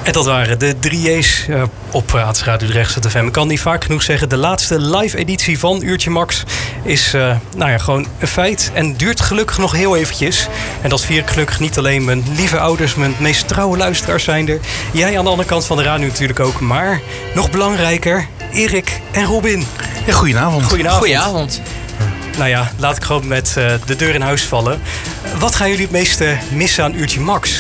En dat waren de 3J's op Radio Drechtse FM. Ik kan niet vaak genoeg zeggen. De laatste live editie van Uurtje Max is gewoon een feit. En duurt gelukkig nog heel eventjes. En dat vier ik gelukkig niet alleen mijn lieve ouders, mijn meest trouwe luisteraars zijn er. Jij aan de andere kant van de radio natuurlijk ook. Maar nog belangrijker, Erik en Robin. Ja, goedenavond. Goedenavond. Nou ja, laat ik gewoon met de deur in huis vallen. Wat gaan jullie het meeste missen aan Uurtje Max?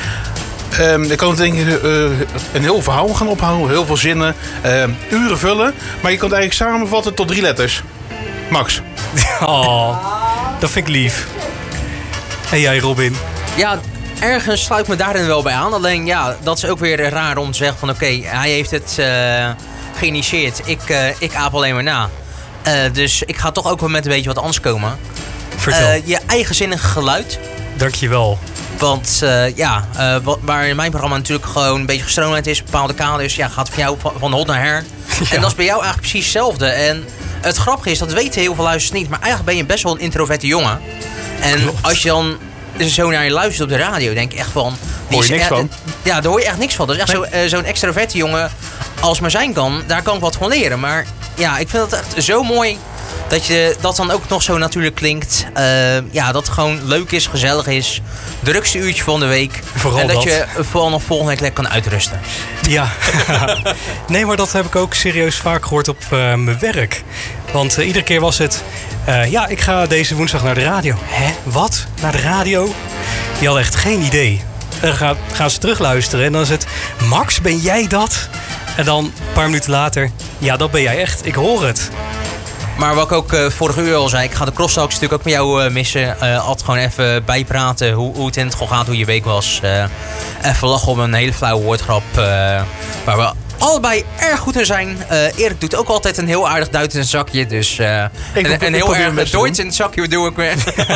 Ik kan denk ik een heel verhaal gaan ophouden, heel veel zinnen, uren vullen. Maar je kan het eigenlijk samenvatten tot 3 letters. Max. Oh, dat vind ik lief. En jij, Robin? Ja, ergens sluit ik me daarin wel bij aan. Alleen ja, dat is ook weer raar om te zeggen van oké, hij heeft het geïnitieerd. Ik aap alleen maar na. Dus ik ga toch ook wel met een beetje wat anders komen. Vertel. Je eigenzinnig geluid. Dankjewel. Want waar in mijn programma natuurlijk gewoon een beetje gestroomlijnd is, bepaalde kaders, gaat van jou van hot naar her. Ja. En dat is bij jou eigenlijk precies hetzelfde. En het grappige is, dat weten heel veel luisteraars niet, maar eigenlijk ben je best wel een introverte jongen. En klopt. Als je dan zo naar je luistert op de radio, denk ik echt van... Hoor je niks van? Ja, daar hoor je echt niks van. Dat is echt zo'n extroverte jongen als maar zijn kan, daar kan ik wat van leren. Maar ja, ik vind het echt zo mooi dat je dat dan ook nog zo natuurlijk klinkt. Dat het gewoon leuk is, gezellig is. Drukste uurtje van de week. Vooral en dat je vooral nog volgende week lekker kan uitrusten. Ja. Nee, maar dat heb ik ook serieus vaak gehoord op mijn werk. Want iedere keer was het... ik ga deze woensdag naar de radio. Hè? Wat? Naar de radio? Die hadden echt geen idee. Dan gaan ze terugluisteren en dan is het... Max, ben jij dat? En dan een paar minuten later... Ja, dat ben jij echt. Ik hoor het. Maar wat ik ook vorige uur al zei, ik ga de crosstalks natuurlijk ook met jou missen. Altijd gewoon even bijpraten hoe het in het gaat, hoe je week was. Even lachen om een hele flauwe woordgrap. Waar we allebei erg goed in zijn. Erik doet ook altijd een heel aardig Duits in het zakje. Dus een heel erg Duits in het zakje doe ik weer.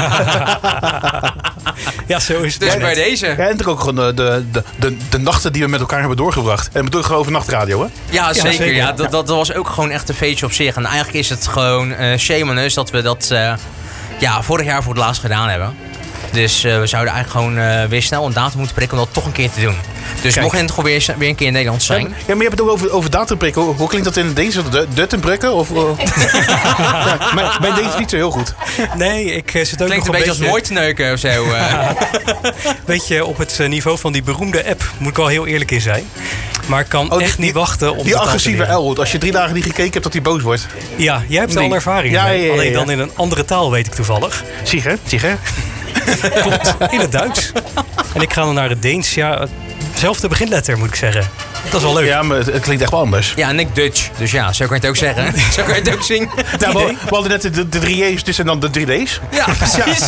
Ja, zo is het. Dus bij deze. Ja, en ook gewoon de nachten die we met elkaar hebben doorgebracht. En bedoel ik gewoon over nachtradio, hè? Ja, zeker. Ja, dat was ook gewoon echt een feestje op zich. En eigenlijk is het gewoon shame on us dat we dat vorig jaar voor het laatst gedaan hebben. Dus we zouden eigenlijk gewoon weer snel een datum moeten prikken om dat toch een keer te doen. Dus mocht je het gewoon weer een keer in Nederland zijn. Ja, maar je hebt het ook over datum prikken. Hoe klinkt dat in het Deens? Datum prikken? Of, mijn Deens is niet zo heel goed. Nee, ik zit ook klinkt nog een beetje als mooi te neuken of zo. Weet je, op het niveau van die beroemde app moet ik wel heel eerlijk in zijn. Maar ik kan echt niet wachten om die dat agressieve Elwood, als je 3 dagen niet gekeken hebt dat hij boos wordt. Ja, jij hebt er al ervaring mee. Ja. Alleen dan in een andere taal, weet ik toevallig. Zie je? Klopt, in het Duits. En ik ga dan naar het Deens. Ja, zelfde beginletter moet ik zeggen. Dat is wel leuk. Ja, maar het klinkt echt wel anders. Ja, en ik Dutch. Dus ja, zo kan je het ook zeggen. Zo kan je het ook zien. Ja, we hadden net de 3J's, dus en dan de 3D's. Ja, precies.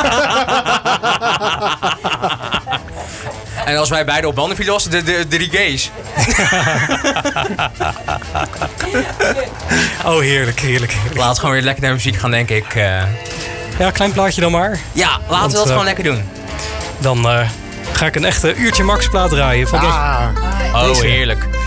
En als wij beide op banden vielen, was het de 3G's. Oh, heerlijk. Laat gewoon weer lekker naar muziek gaan, denk ik. Ja, klein plaatje dan maar. Ja, laten we dat gewoon lekker doen. Dan ga ik een echte Uurtje Max plaat draaien. Van Oh, heerlijk.